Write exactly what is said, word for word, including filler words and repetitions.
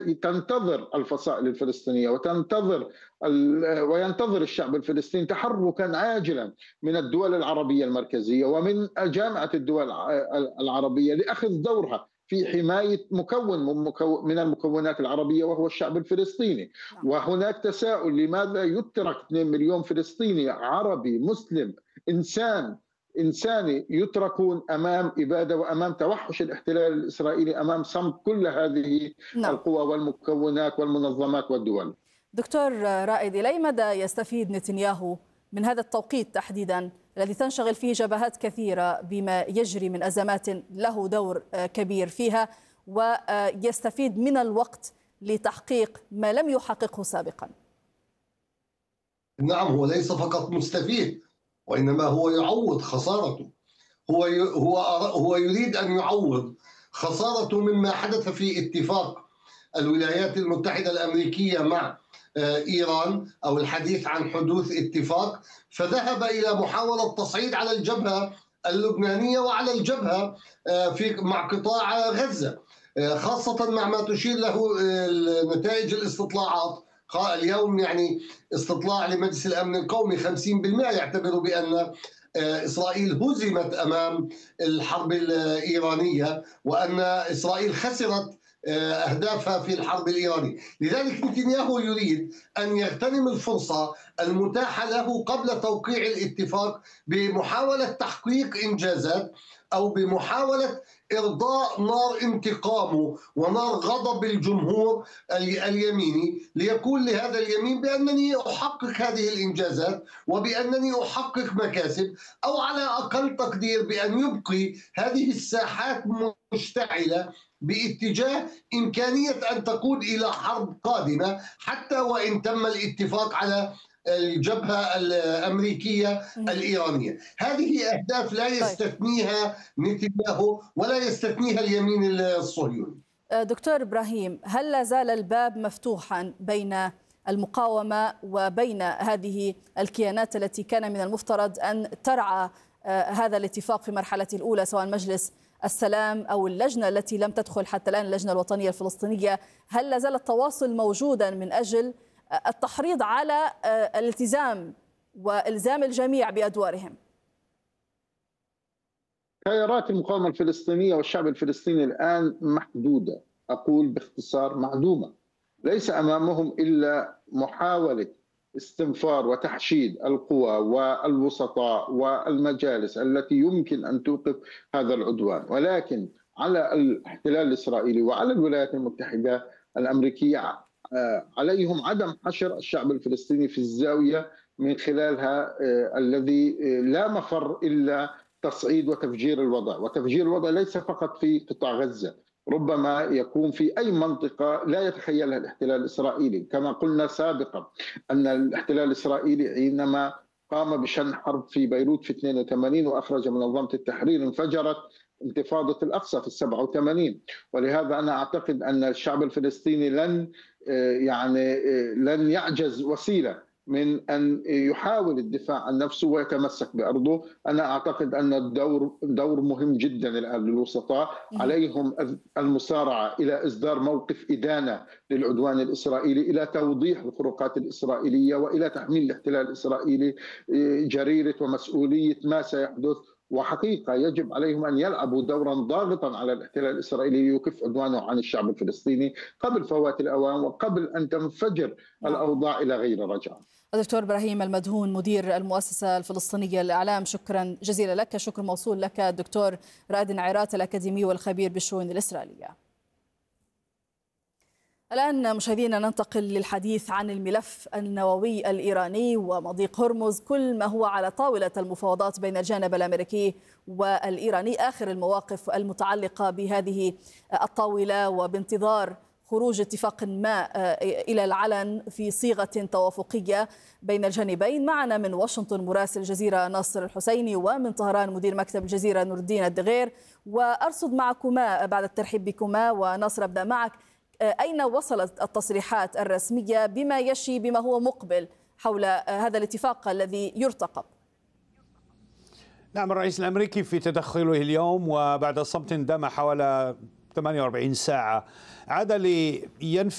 تنتظر الفصائل الفلسطينية وتنتظر وينتظر الشعب الفلسطيني تحركا عاجلا من الدول العربية المركزية ومن جامعة الدول العربية لأخذ دورها في حماية مكون من المكونات العربية وهو الشعب الفلسطيني. وهناك تساؤل: لماذا يترك اثنين مليون فلسطيني عربي مسلم إنسان إنساني يتركون أمام إبادة وأمام توحش الاحتلال الإسرائيلي، أمام صمت كل هذه نعم. القوى والمكونات والمنظمات والدول؟ دكتور رائد، إلى مدى يستفيد نتنياهو من هذا التوقيت تحديدا الذي تنشغل فيه جبهات كثيرة بما يجري من أزمات له دور كبير فيها، ويستفيد من الوقت لتحقيق ما لم يحققه سابقا؟ نعم، هو ليس فقط مستفيد وإنما هو يعوض خسارته. هو هو هو يريد أن يعوض خسارته مما حدث في اتفاق الولايات المتحدة الأمريكية مع إيران، أو الحديث عن حدوث اتفاق، فذهب إلى محاولة تصعيد على الجبهة اللبنانية وعلى الجبهة في مع قطاع غزة، خاصة مع ما تشير له نتائج الاستطلاعات اليوم. يعني استطلاع لمجلس الأمن القومي خمسين بالمئة يعتبر بأن إسرائيل هزمت أمام الحرب الإيرانية وأن إسرائيل خسرت أهدافها في الحرب الإيرانية. لذلك نتنياهو يريد أن يغتنم الفرصة المتاحة له قبل توقيع الاتفاق بمحاولة تحقيق إنجازات، أو بمحاولة إرضاء نار انتقامه ونار غضب الجمهور اليميني، ليقول لهذا اليمين بأنني أحقق هذه الإنجازات وبأنني أحقق مكاسب، أو على أقل تقدير بأن يبقي هذه الساحات مشتعلة باتجاه إمكانية أن تقود إلى حرب قادمة، حتى وإن تم الاتفاق على الجبهة الأمريكية الإيرانية. هذه أهداف لا يستثنيها نتنياهو ولا يستثنيها اليمين الصهيوني. دكتور إبراهيم، هل لا زال الباب مفتوحا بين المقاومة وبين هذه الكيانات التي كان من المفترض أن ترعى هذا الاتفاق في مرحلته الأولى، سواء مجلس السلام أو اللجنة التي لم تدخل حتى الآن، اللجنة الوطنية الفلسطينية؟ هل لا زال التواصل موجودا من أجل التحريض على الالتزام والزام الجميع بأدوارهم؟ تيارات المقاومة الفلسطينية والشعب الفلسطيني الآن محدودة، أقول باختصار معدومة. ليس أمامهم إلا محاولة استنفار وتحشيد القوى والوسطاء والمجالس التي يمكن أن توقف هذا العدوان، ولكن على الاحتلال الإسرائيلي وعلى الولايات المتحدة الأمريكية عليهم عدم حشر الشعب الفلسطيني في الزاوية من خلالها الذي لا مفر إلا تصعيد وتفجير الوضع. وتفجير الوضع ليس فقط في قطاع غزة، ربما يكون في أي منطقة لا يتخيلها الاحتلال الإسرائيلي. كما قلنا سابقا أن الاحتلال الإسرائيلي حينما قام بشن حرب في بيروت في اثنين وثمانين وأخرج منظمة التحرير، انفجرت انتفاضة الأقصى في السبعة وثمانين. ولهذا أنا أعتقد أن الشعب الفلسطيني لن يعني لن يعجز وسيلة من أن يحاول الدفاع عن نفسه ويتمسك بأرضه. أنا أعتقد أن الدور دور مهم جدا الآن للوسطاء، عليهم المسارعة إلى إصدار موقف إدانة للعدوان الإسرائيلي، إلى توضيح الخروقات الإسرائيلية، وإلى تحميل الاحتلال الإسرائيلي جريرة ومسؤولية ما سيحدث. وحقيقة يجب عليهم أن يلعبوا دورا ضاغطا على الاحتلال الإسرائيلي ليكف عدوانه عن الشعب الفلسطيني قبل فوات الأوان وقبل أن تنفجر الأوضاع إلى غير رجعة. الدكتور إبراهيم المدهون، مدير المؤسسة الفلسطينية للإعلام، شكرا جزيلا لك. شكر موصول لك الدكتور رائد نعيرات، الأكاديمي والخبير بالشؤون الإسرائيلية. الآن مشاهدينا ننتقل للحديث عن الملف النووي الإيراني ومضيق هرمز، كل ما هو على طاولة المفاوضات بين الجانب الأمريكي والإيراني، آخر المواقف المتعلقة بهذه الطاولة وبانتظار خروج اتفاق ما إلى العلن في صيغة توافقية بين الجانبين. معنا من واشنطن مراسل الجزيرة ناصر الحسيني، ومن طهران مدير مكتب الجزيرة نور الدين الدغير. وأرصد معكما بعد الترحيب بكما، وناصر أبدأ معك، أين وصلت التصريحات الرسمية بما يشي بما هو مقبل حول هذا الاتفاق الذي يرتقب؟ نعم، الرئيس الأمريكي في تدخله اليوم وبعد صمت دام حوالي ثمانية وأربعين ساعة عاد لينفي